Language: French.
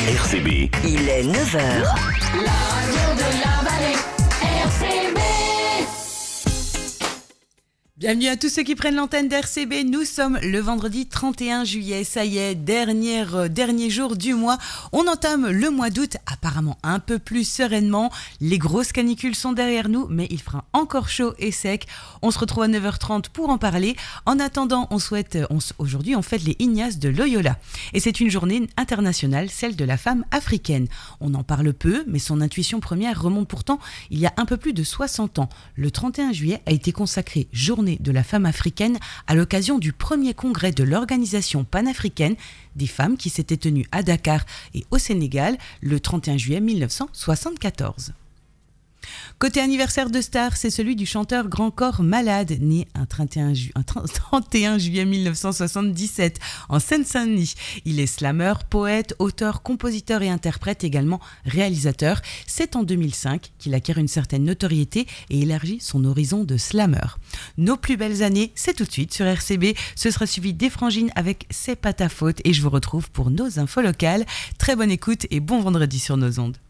RCB. Il est 9h. La radio de la vallée, RCB. Bienvenue à tous ceux qui prennent l'antenne d'RCB. Nous sommes le vendredi 31 juillet. Ça y est, dernier jour du mois. On entame le mois d'août, apparemment un peu plus sereinement. Les grosses canicules sont derrière nous, mais il fera encore chaud et sec. On se retrouve à 9h30 pour en parler. En attendant, aujourd'hui, on fête les Ignaces de Loyola. Et c'est une journée internationale, celle de la femme africaine. On en parle peu, mais son intuition première remonte pourtant il y a un peu plus de 60 ans. Le 31 juillet a été consacré journée de la femme africaine à l'occasion du premier congrès de l'organisation panafricaine des femmes qui s'était tenu à Dakar et au Sénégal le 31 juillet 1974. Côté anniversaire de star, c'est celui du chanteur Grand Corps Malade, né un 31 juillet 1977 en Seine-Saint-Denis. Il est slammer, poète, auteur, compositeur et interprète, également réalisateur. C'est en 2005 qu'il acquiert une certaine notoriété et élargit son horizon de slammer. Nos plus belles années, c'est tout de suite sur RCB. Ce sera suivi des Frangines avec C'est pas ta faute et je vous retrouve pour nos infos locales. Très bonne écoute et bon vendredi sur nos ondes.